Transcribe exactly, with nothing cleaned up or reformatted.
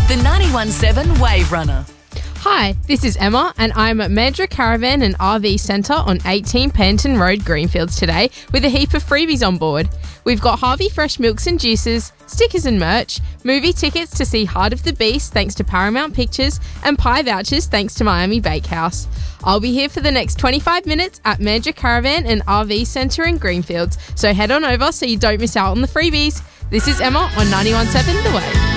The ninety-one point seven Wave Runner. Hi, this is Emma and I'm at Mandurah Caravan and R V Centre on eighteen Panton Road, Greenfields today with a heap of freebies on board. We've got Harvey Fresh milks and juices, stickers and merch, movie tickets to see Heart of the Beast thanks to Paramount Pictures, and pie vouchers thanks to Miami Bakehouse. I'll be here for the next twenty-five minutes at Mandurah Caravan and R V Centre in Greenfields, so head on over so you don't miss out on the freebies. This is Emma on ninety-one point seven The Wave.